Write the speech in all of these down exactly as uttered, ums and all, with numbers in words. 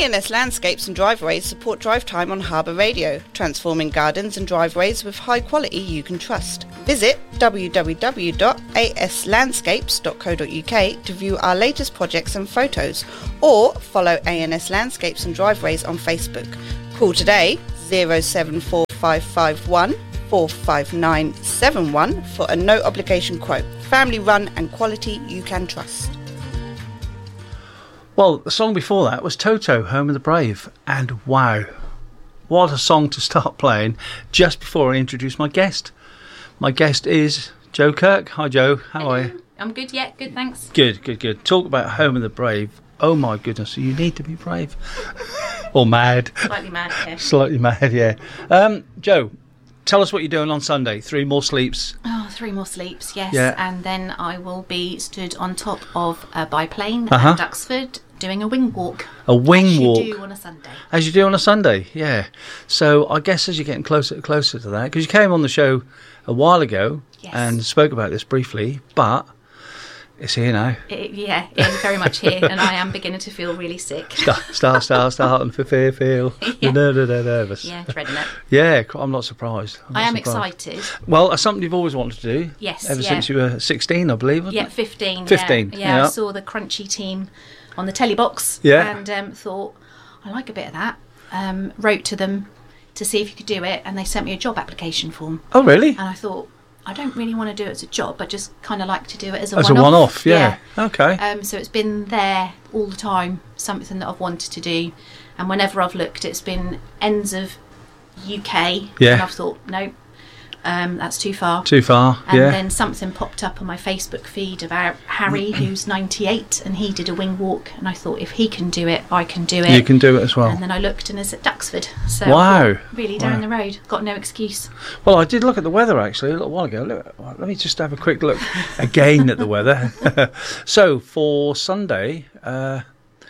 N S Landscapes and Driveways support drive time on Harbour Radio, transforming gardens and driveways with high quality you can trust. Visit w w w dot a s landscapes dot co dot u k to view our latest projects and photos, or follow A N S Landscapes and Driveways on Facebook. Call today zero seven four five five one four five nine seven one for a no obligation quote. Family run and quality you can trust. Well, the song before that was Toto, Home of the Brave, and wow, what a song to start playing just before I introduce my guest. My guest is Jo Kirk. Hi Jo, how Hello. are you? I'm good, yeah, good, thanks. Good, good, good. Talk about Home of the Brave. Oh my goodness, you need to be brave. Or mad. Slightly mad, yeah. Slightly mad, yeah. Um, Jo, tell us what you're doing on Sunday. Three more sleeps. Oh, three more sleeps, yes. Yeah. And then I will be stood on top of a biplane Uh-huh. at Duxford doing a wing walk. A wing as walk. you do on a Sunday. As you do on a Sunday, yeah. So I guess as you're getting closer and closer to that, because you came on the show a while ago Yes. and spoke about this briefly, but it's here now. It, yeah, it is very much here, and I am beginning to feel really sick. Start, start, start, start, and for fear, feel. Yeah. No, no, no, nervous. Yeah, dreading it. Yeah, I'm not surprised. I'm I not am surprised. excited. Well, that's something you've always wanted to do. Yes, Ever yeah. since you were sixteen, I believe, wasn't Yeah, it? fifteen. fifteen, Yeah, yeah, yeah. I saw the Crunchy team on the telly box. Yeah. And um, thought, I like a bit of that. Um, wrote to them to see if you could do it, and they sent me a job application form. Oh, really? And I thought, I don't really want to do it as a job. I just kind of like to do it as a As one-off. a one-off, yeah. Okay. Um, so it's been there all the time, something that I've wanted to do. And whenever I've looked, it's been ends of U K. Yeah. And I've thought, no, um, that's too far. Too far, And yeah. then something popped up on my Facebook feed about Harry, who's ninety-eight, and he did a wing walk. And I thought, if he can do it, I can do it. You can do it as well. And then I looked, and it's at Duxford. So I Wow. thought, really down Wow. the road. Got no excuse. Well, I did look at the weather actually a little while ago. Look, let me just have a quick look again at the weather. So for Sunday, uh,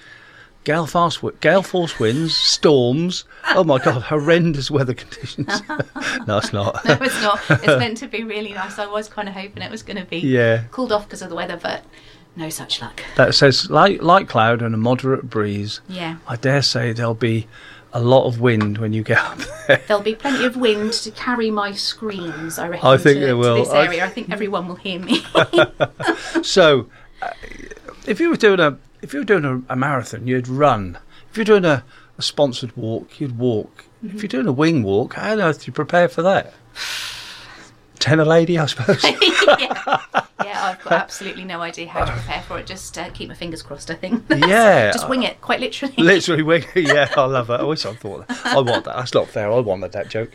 gale fast, wi- gale force winds, storms. Oh my God, horrendous weather conditions. No, it's not. No, it's not. It's meant to be really nice. I was kind of hoping it was going to be Yeah, cooled off because of the weather, but no such luck. that says light, light cloud and a moderate breeze. Yeah. I dare say there'll be a lot of wind when you get up there. There'll be plenty of wind to carry my screams, I reckon, I think to, there will. to this I area. I think everyone will hear me. So, uh, if you were doing a if you were doing a, a marathon, you'd run. If you're doing a, a sponsored walk, you'd walk. Mm-hmm. If you're doing a wing walk, how on earth do you prepare for that? Ten a lady, I suppose. yeah. yeah, I've got absolutely no idea how to prepare for it. Just uh, keep my fingers crossed, I think. Yeah. Just wing it, quite literally. Literally wing. Yeah, I love it. I wish I thought that. I want that. That's not fair. I wanted that joke.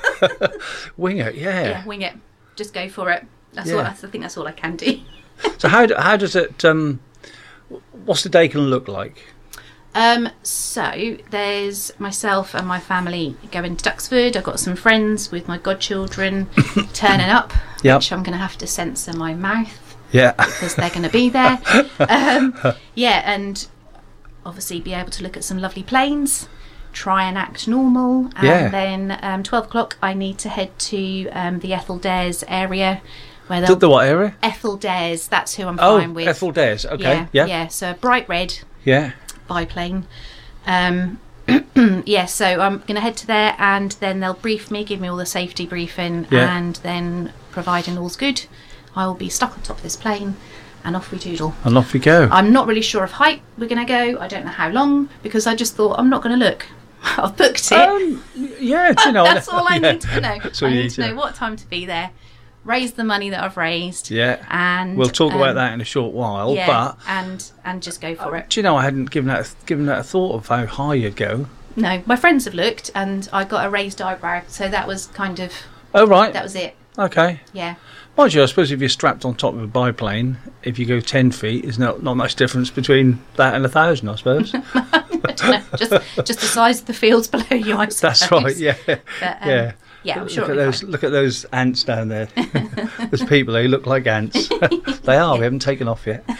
Wing it. Yeah. Yeah, wing it. Just go for it. That's Yeah. all. That's, I think that's all I can do. So how do, how does it? Um, what's the day going to look like? Um, so there's myself and my family going to Duxford. I've got some friends with my godchildren turning up, Yep. which I'm going to have to censor my mouth Yeah. because they're going to be there. Um, yeah, and obviously be able to look at some lovely planes, try and act normal, and Yeah. then um, twelve o'clock I need to head to um, the Ethel Dares area where The, they'll the what area? Ethel Dares. That's who I'm Oh, flying with. Ethel Dares. Okay. Yeah, Yeah. yeah. So a bright red Yeah. biplane. Um, yeah, so I'm going to head to there, and then they'll brief me, give me all the safety briefing, Yeah. and then, providing all's good, I will be stuck on top of this plane, and off we doodle. And off we go. I'm not really sure of height we're going to go. I don't know how long, because I just thought I'm not going to look. I've booked it. Um, yeah, do you know, That's all I yeah. need to know. That's all I you need to know what time to be there, raise the money that I've raised. Yeah. And We'll talk about um, that in a short while, Yeah, but and and just go for it. do you know I hadn't given that a, given that a thought of how high you'd go. No, my friends have looked, and I got a raised eyebrow, so that was kind of Oh right. that was it. Okay. Yeah. Mind you, I suppose if you're strapped on top of a biplane, if you go ten feet, there's not not much difference between that and a thousand, I suppose. I don't know, just just the size of the fields below you, I suppose. That's right. Yeah. But, um, yeah. Yeah, I'm look sure at it'll be those. fine. Look at those ants down there. There's people who look like ants. They are. We haven't taken off yet.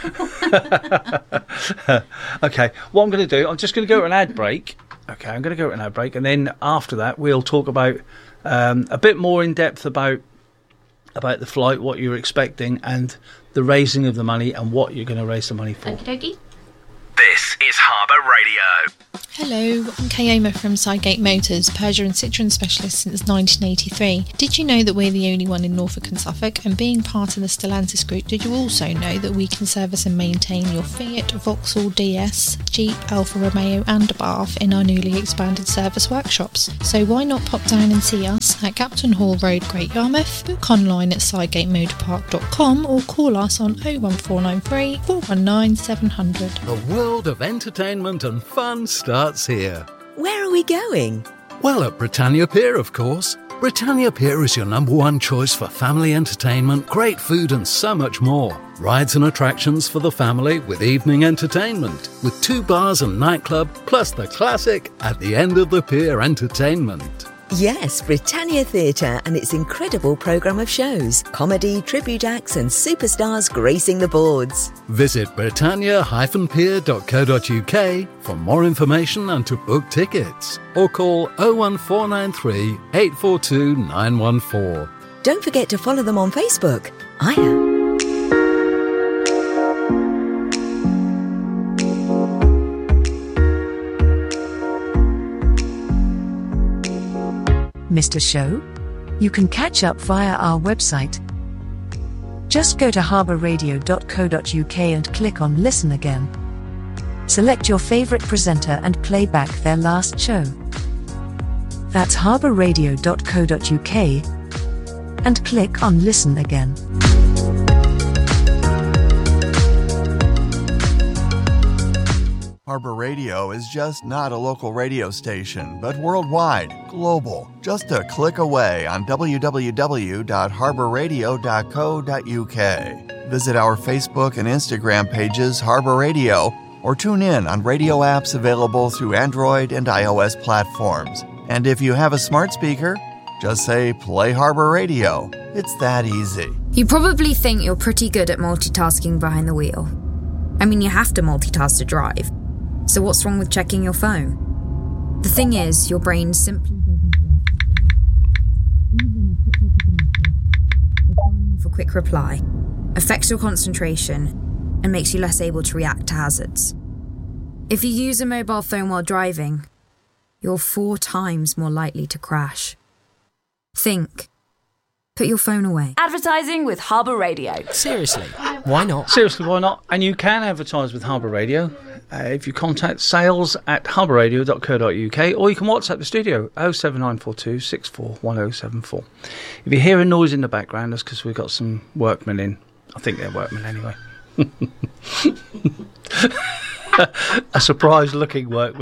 Okay. What I'm going to do, I'm just going to go to an ad break. Okay, I'm going to go to an ad break, and then after that, we'll talk about um, a bit more in depth about about the flight, what you're expecting, and the raising of the money, and what you're going to raise the money for. Okie dokie. This is Harbour Radio. Hello, I'm Kayoma from Sidegate Motors, Peugeot and Citroen specialist since nineteen eighty-three. Did you know that we're the only one in Norfolk and Suffolk? And being part of the Stellantis group, did you also know that we can service and maintain your Fiat, Vauxhall D S, Jeep, Alfa Romeo and Abarth in our newly expanded service workshops? So why not pop down and see us at Captain Hall Road, Great Yarmouth, book online at sidegate motor park dot com or call us on oh one four nine three, four one nine, seven hundred. The world of entertainment and fun starts here. Where are we going? Well, at Britannia Pier, of course. Britannia Pier is your number one choice for family entertainment, great food and so much more. Rides and attractions for the family with evening entertainment, with two bars and nightclub, plus the classic At the End of the Pier entertainment. Yes, Britannia Theatre and its incredible programme of shows, comedy, tribute acts and superstars gracing the boards. Visit britannia dash pier dot co dot uk for more information and to book tickets. Or call oh one four nine three, eight four two, nine one four. Don't forget to follow them on Facebook. Hiya. Missed a show? You can catch up via our website. Just go to harbour radio dot co dot uk and click on Listen Again. Select your favourite presenter and play back their last show. That's harbour radio dot co dot uk and click on Listen Again. Harbour Radio is just not a local radio station, but worldwide, global. Just a click away on w w w dot harbour radio dot co dot uk. Visit our Facebook and Instagram pages, Harbour Radio, or tune in on radio apps available through Android and iOS platforms. And if you have a smart speaker, just say, play Harbour Radio. It's that easy. You probably think you're pretty good at multitasking behind the wheel. I mean, you have to multitask to drive. So what's wrong with checking your phone? The thing is, your brain simply for quick reply, affects your concentration, and makes you less able to react to hazards. If you use a mobile phone while driving, you're four times more likely to crash. Think. Put your phone away. Advertising with Harbour Radio. Seriously, why not? Seriously, why not? And you can advertise with Harbour Radio uh, if you contact sales at harbour radio dot co dot uk, or you can WhatsApp the studio oh seven nine four two, six four one oh seven four. If you hear a noise in the background, that's because we've got some workmen in. I think they're workmen anyway. A surprised-looking workman.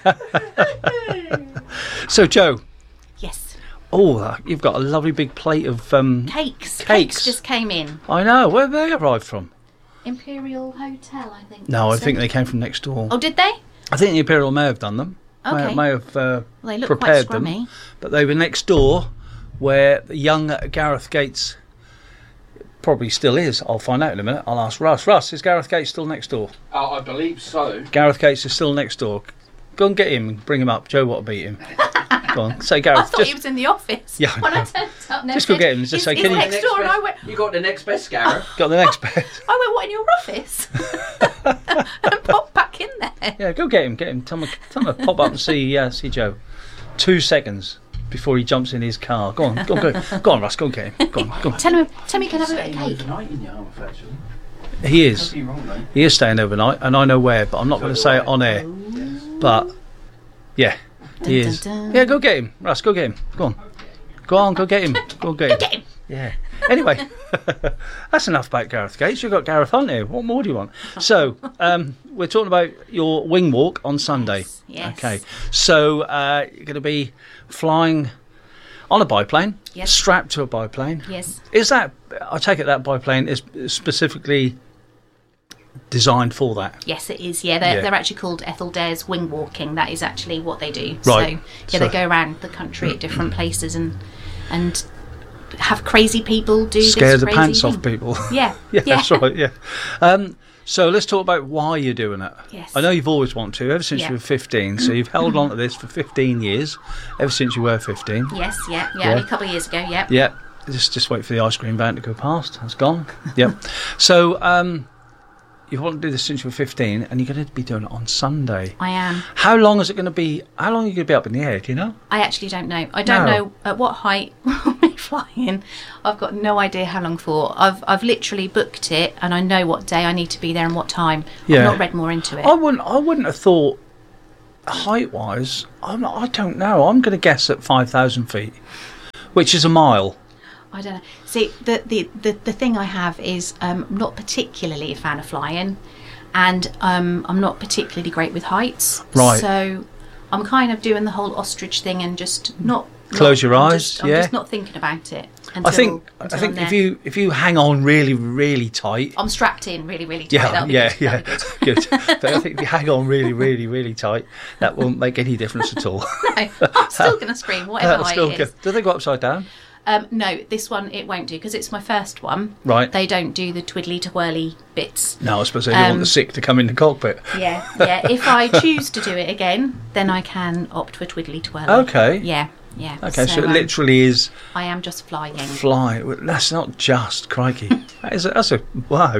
So, Joe. Yes. Oh, uh, you've got a lovely big plate of um, cakes. cakes. Cakes just came in. I know. Where did they arrive from? Imperial Hotel, I think. No, I think they came from next door. Oh, did they? I think the Imperial may have done them. Okay. May, may have uh, well, they look prepared quite them. But they were next door where the young Gareth Gates probably still is. I'll find out in a minute. I'll ask Russ. Russ, is Gareth Gates still next door? Oh, I believe so. Gareth Gates is still next door. Go and get him and bring him up. Joe want to beat him. Go on, say Gareth. I thought just, he was in the office. Yeah, when I turned up, just go get him. Just he's, say, he's can you next door, and I went. You got the next best, Gareth. Got the next best. I went, what, in your office? And popped back in there. Yeah, go get him. Get him. Tell him, tell him to pop up and see uh, see Joe. Two seconds before he jumps in his car. Go on, go on, go, go on, Russ. Go and get him. Go on, go on. Tell him, tell me, he can have a bit of cake. Overnight in Yarmouth, actually. He is. Wrong, he is staying overnight, and I know where, but I'm not going to say it on air. But yeah, he dun, is. Dun, dun. Yeah, go get him, Russ. Go get him. Go on, go on, go get him. Go on, get him. Go get him. Yeah. Anyway, that's enough about Gareth Gates. You've got Gareth Hunt here. What more do you want? So, um, we're talking about your wing walk on Sunday. Yes. Yes. Okay. So, uh, you're going to be flying on a biplane, yes. strapped to a biplane. Yes. Is that, I take it that biplane is specifically designed for that? Yes, it is. Yeah, they're, yeah. they're actually called Ethel Dare's wing walking. That is actually what they do. Right. So, yeah, so, they go around the country at different places and and have crazy people do scare this the crazy pants thing. off people. Yeah. yeah, yeah, that's right. Yeah. Um, so let's talk about why you're doing it. Yes. I know you've always wanted to, ever since yeah. you were fifteen. So you've held on to this for fifteen years, ever since you were fifteen. Yes, yeah, yeah, Yeah. only a couple of years ago, yeah. Yeah. Just just wait for the ice cream van to go past. It's gone. Yep. So um, you want to do this since you were fifteen, and you're going to be doing it on Sunday. I am. How long is it going to be? How long are you going to be up in the air? Do you know? I actually don't know. I don't No. know at what height we're flying. I've got no idea how long for. I've I've literally booked it, and I know what day I need to be there and what time. Yeah. I've not read more into it. I wouldn't. I wouldn't have thought height wise. I'm not, I don't know. I'm going to guess at five thousand feet, which is a mile. I don't know. See, the the, the, the thing I have is um, I'm not particularly a fan of flying, and um, I'm not particularly great with heights. Right. So I'm kind of doing the whole ostrich thing and just not. Close not- your I'm eyes, Just, I'm yeah. just not thinking about it. Until, I think. Until I think I'm if there. you if you hang on really really tight. I'm strapped in really really tight. Yeah, That'll be yeah, good. yeah. That'll be Good. But I think if you hang on really, really, really tight, that won't make any difference at all. No, I'm still going to scream whatever That'll height still it go. is. Do they go upside down? Um, no, this one it won't do because it's my first one. Right. They don't do the twiddly twirly bits. No, I suppose they don't want Um, the sick to come in the cockpit. Yeah, yeah. If I choose to do it again, then I can opt for twiddly twirly. Okay. Yeah, yeah. Okay, so, it um, literally is I am just flying. fly. Well, that's not just crikey. That is a, that's a wow.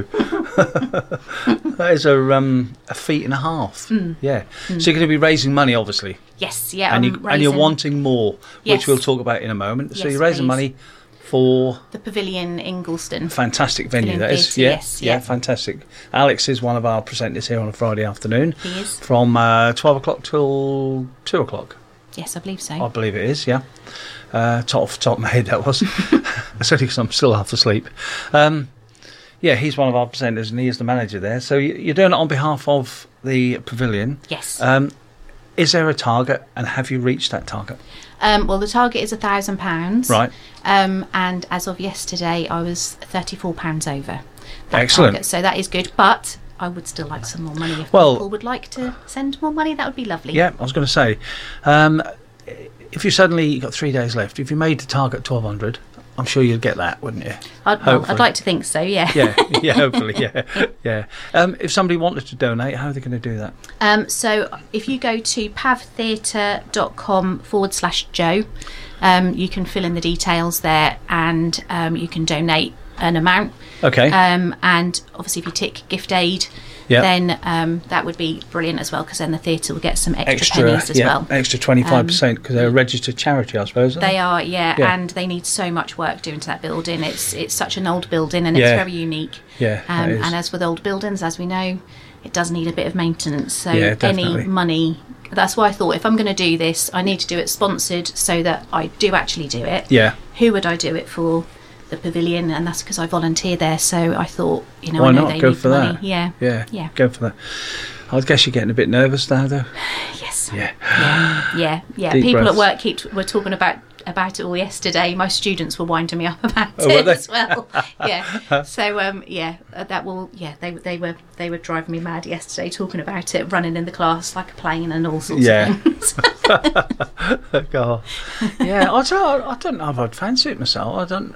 That is a um a feet and a half. Mm. Yeah. Mm. So you're going to be raising money, obviously. Yes, yeah. and I'm you and you're raising wanting more, Yes. which we'll talk about in a moment. So Yes, you're raising please. money for the Pavilion Ingleton. fantastic venue. Pavilion That is, Theatre, yeah, yes, yeah, yeah. fantastic. Alex is one of our presenters here on a Friday afternoon. He is. From uh, twelve o'clock till two o'clock. Yes, I believe so. I believe it is, yeah. Uh, top off the top of my head, that was. It's only because I'm still half asleep. Um, yeah, he's one of our presenters and he is the manager there. So you- you're doing it on behalf of the pavilion. Yes. Um, is there a target and have you reached that target? Um, well, the target is a thousand pounds. Right. Um, and as of yesterday, I was thirty-four pounds over. That Excellent. Target. So that is good, but I would still like some more money. If Well- people would like to send more money, that would be lovely. Yeah, I was going to say, um, if you suddenly got three days left, if you made the target twelve hundred, I'm sure you'd get that, wouldn't you? I'd, well, Hopefully. I'd like to think so. Yeah. yeah, yeah, hopefully, yeah, yeah. Um, if somebody wanted to donate, how are they going to do that? Um, so if you go to pavtheatre.com forward slash Joe, um, you can fill in the details there and um, you can donate an amount. Okay. Um, and obviously if you tick gift aid, Yep. then um, that would be brilliant as well because then the theatre will get some extra, Extra, pennies as yeah, well. extra twenty-five percent because they're a registered charity, I suppose. aren't They are, yeah, Yeah. and they need so much work doing to that building. It's it's such an old building and Yeah. it's very unique. Yeah, Um, it is. and as with old buildings, as we know, it does need a bit of maintenance. So Yeah, any definitely. money, that's why I thought if I'm going to do this, I need to do it sponsored so that I do actually do it. Yeah. Who would I do it for? The pavilion, and that's because I volunteer there. So I thought, you know, Why I know not they go need for the money. that? Yeah, Yeah, yeah. go for that. I guess you're getting a bit nervous now, though. Yes. Yeah. Yeah, yeah, yeah. Deep People breaths. at work keep were talking about about it all yesterday. My students were winding me up about Oh, were it they? as well. Yeah. So um, yeah, uh, that will. Yeah, they they were they were driving me mad yesterday talking about it, running in the class like a plane and all sorts Yeah. of things. God. Yeah, I don't, I don't know if I'd fancy it myself. I don't.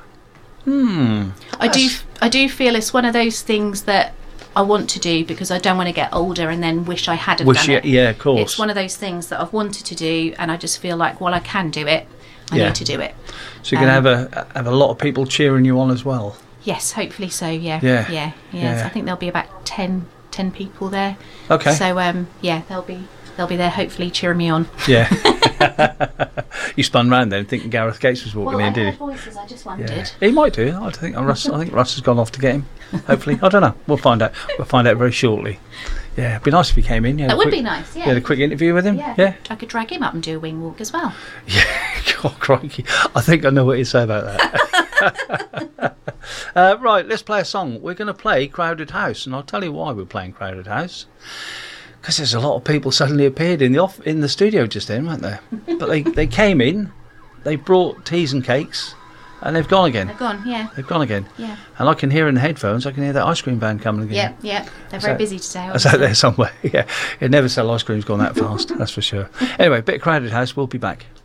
Hmm. I do That's- I do feel it's one of those things that I want to do because I don't want to get older and then wish I had have Wish done you- it. yeah, of course. It's one of those things that I've wanted to do, and I just feel like, well, I can do it. I Yeah. need to do it. So you're going Um, to have a have a lot of people cheering you on as well. Yes, hopefully so. Yeah, Yeah, yeah, yes. yeah. I think there'll be about ten, ten people there. Okay. So um, yeah, they'll be they'll be there hopefully cheering me on. Yeah. You spun round then, thinking Gareth Gates was walking Well, I in, did heard he? voices. I just wondered. Yeah. He might do. I think Russ. I think Russ has gone off to get him. Hopefully, I don't know. We'll find out. We'll find out very shortly. Yeah, it'd be nice if he came in. You had That a would quick- be nice, yeah. You had a quick interview with him. Yeah, Yeah. I could drag him up and do a wing walk as well. God, crikey! I think I know what you say about that. uh, right, let's play a song. We're going to play Crowded House, and I'll tell you why we're playing Crowded House. Because there's a lot of people suddenly appeared in the off in the studio just then, weren't there? But they, they came in, they brought teas and cakes, and they've gone again. They're gone. Yeah. They've gone again. Yeah. And I can hear in the headphones, I can hear that ice cream van coming again. Yeah, yeah. They're Is very that- busy today. That's out obviously. there somewhere. Yeah, it never sell ice cream's gone that fast. That's for sure. Anyway, bit of Crowded House. We'll be back.